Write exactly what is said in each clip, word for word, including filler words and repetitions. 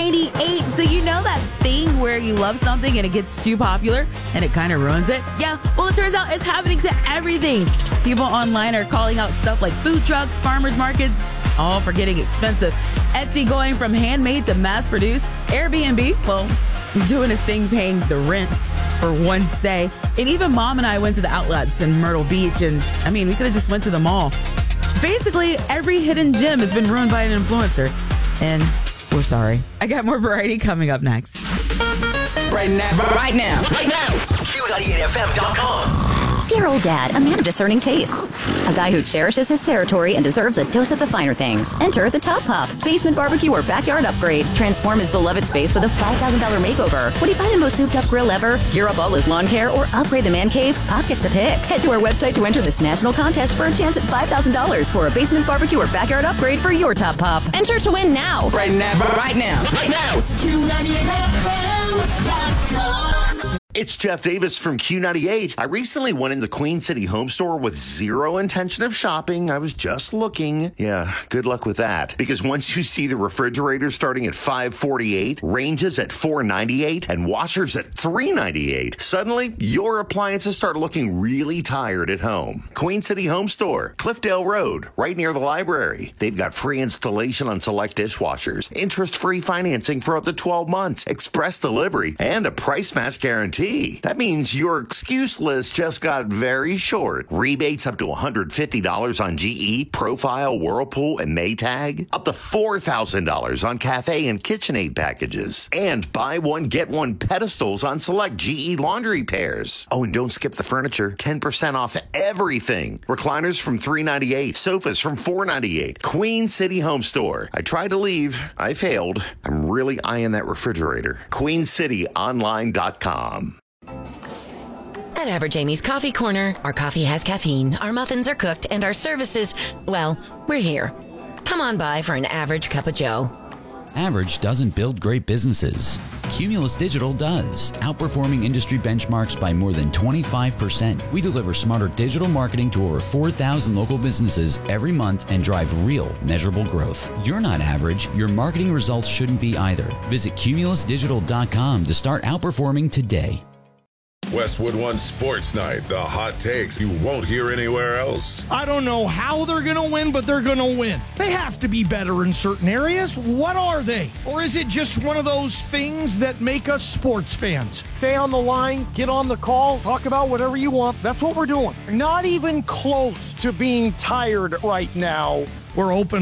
ninety-eight. So you know that thing where you love something and it gets too popular and it kind of ruins it? Yeah, well, it turns out it's happening to everything. People online are calling out stuff like food trucks, farmers markets, all for getting expensive. Etsy going from handmade to mass-produced. Airbnb, well, doing its thing paying the rent for one stay. And even Mom and I went to the outlets in Myrtle Beach, and I mean, we could have just went to the mall. Basically, every hidden gem has been ruined by an influencer. And we're sorry. I got more variety coming up next. Right now. Right now. Right now. Q ninety-eight F M dot com. Dear old dad, a man of discerning tastes. A guy who cherishes his territory and deserves a dose of the finer things. Enter the Top Pop, basement barbecue or backyard upgrade. Transform his beloved space with a five thousand dollars makeover. Would he buy the most souped up grill ever? Gear up all his lawn care or upgrade the man cave? Pop gets to pick. Head to our website to enter this national contest for a chance at five thousand dollars for a basement barbecue or backyard upgrade for your Top Pop. Enter to win now. Right now. Right now. Right now. Q ninety-eight F M dot com. It's Jeff Davis from Q ninety-eight. I recently went in the Queen City Home Store with zero intention of shopping. I was just looking. Yeah, good luck with that. Because once you see the refrigerator starting at five forty-eight, ranges at four ninety-eight, and washers at three ninety-eight, suddenly your appliances start looking really tired at home. Queen City Home Store, Cliffdale Road, right near the library. They've got free installation on select dishwashers, interest-free financing for up to twelve months, express delivery, and a price match guarantee. That means your excuse list just got very short. Rebates up to one hundred fifty dollars on G E, Profile, Whirlpool, and Maytag. Up to four thousand dollars on Cafe and KitchenAid packages. And buy one, get one pedestals on select G E laundry pairs. Oh, and don't skip the furniture. ten percent off everything. Recliners from three ninety-eight. Sofas from four ninety-eight. Queen City Home Store. I tried to leave. I failed. I'm really eyeing that refrigerator. queen city online dot com. At Average Amy's Coffee Corner, our coffee has caffeine, our muffins are cooked, and our services, well, we're here. Come on by for an average cup of joe. Average doesn't build great businesses. Cumulus Digital does, outperforming industry benchmarks by more than twenty-five percent. We deliver smarter digital marketing to over four thousand local businesses every month and drive real, measurable growth. You're not average. Your marketing results shouldn't be either. Visit cumulus digital dot com to start outperforming today. Westwood One Sports Night, the hot takes you won't hear anywhere else. I don't know how they're going to win, but they're going to win. They have to be better in certain areas. What are they? Or is it just one of those things that make us sports fans? Stay on the line, get on the call, talk about whatever you want. That's what we're doing. Not even close to being tired right now. We're open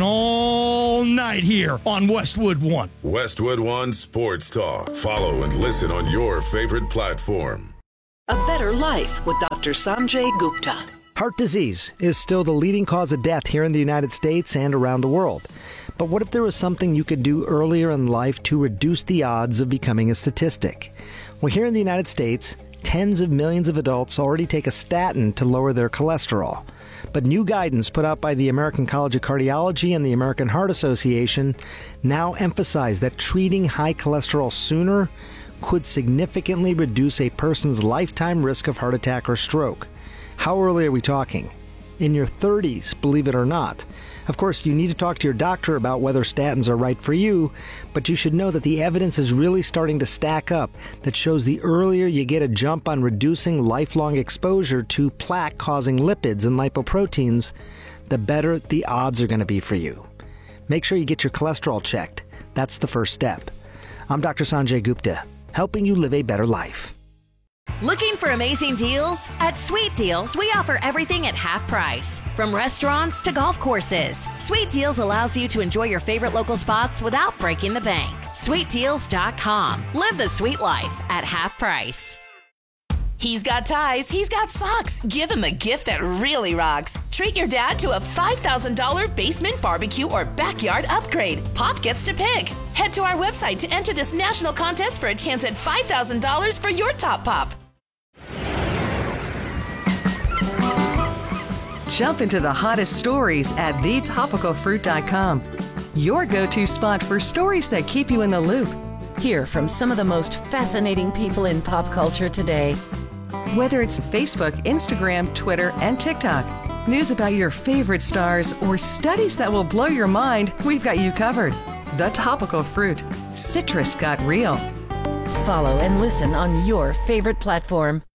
all night here on Westwood One. Westwood One Sports Talk. Follow and listen on your favorite platform. A Better Life with Doctor Sanjay Gupta. Heart disease is still the leading cause of death here in the United States and around the world. But what if there was something you could do earlier in life to reduce the odds of becoming a statistic? Well, here in the United States, tens of millions of adults already take a statin to lower their cholesterol. But new guidance put out by the American College of Cardiology and the American Heart Association now emphasize that treating high cholesterol sooner could significantly reduce a person's lifetime risk of heart attack or stroke. How early are we talking? In your thirties, believe it or not. Of course, you need to talk to your doctor about whether statins are right for you, but you should know that the evidence is really starting to stack up that shows the earlier you get a jump on reducing lifelong exposure to plaque-causing lipids and lipoproteins, the better the odds are going to be for you. Make sure you get your cholesterol checked. That's the first step. I'm Doctor Sanjay Gupta, helping you live a better life. Looking for amazing deals? At Sweet Deals, we offer everything at half price. From restaurants to golf courses, Sweet Deals allows you to enjoy your favorite local spots without breaking the bank. sweet deals dot com. Live the sweet life at half price. He's got ties, he's got socks. Give him a gift that really rocks. Treat your dad to a five thousand dollars basement barbecue or backyard upgrade. Pop gets to pick. Head to our website to enter this national contest for a chance at five thousand dollars for your Top Pop. Jump into the hottest stories at the topical fruit dot com. Your go-to spot for stories that keep you in the loop. Hear from some of the most fascinating people in pop culture today. Whether it's Facebook, Instagram, Twitter, and TikTok, news about your favorite stars, or studies that will blow your mind, we've got you covered. The Topical Fruit. citrus got real. Follow and listen on your favorite platform.